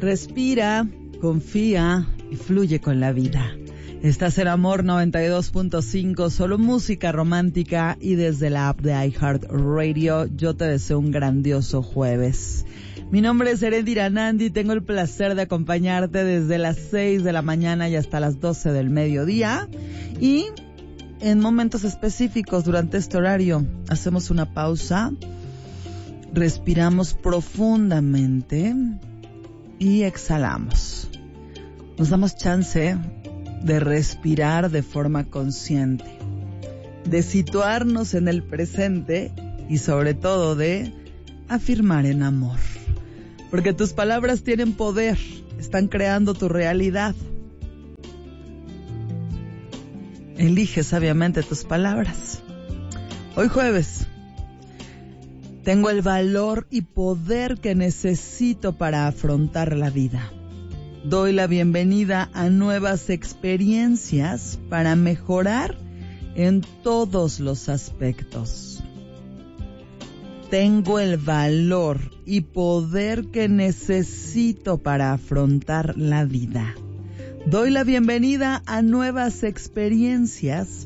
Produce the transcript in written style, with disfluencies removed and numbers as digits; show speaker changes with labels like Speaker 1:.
Speaker 1: Respira, confía y fluye con la vida. Estás en Amor 92.5, solo música romántica, y desde la app de iHeartRadio yo te deseo un grandioso jueves. Mi nombre es Erendira Nandi y tengo el placer de acompañarte desde las 6 de la mañana y hasta las 12 del mediodía. Y en momentos específicos durante este horario hacemos una pausa, respiramos profundamente y exhalamos. Nos damos chance de respirar de forma consciente, de situarnos en el presente y sobre todo de afirmar en amor. Porque tus palabras tienen poder, están creando tu realidad. Elige sabiamente tus palabras. Hoy jueves, tengo el valor y poder que necesito para afrontar la vida. Doy la bienvenida a nuevas experiencias para mejorar en todos los aspectos. Tengo el valor y poder que necesito para afrontar la vida. Doy la bienvenida a nuevas experiencias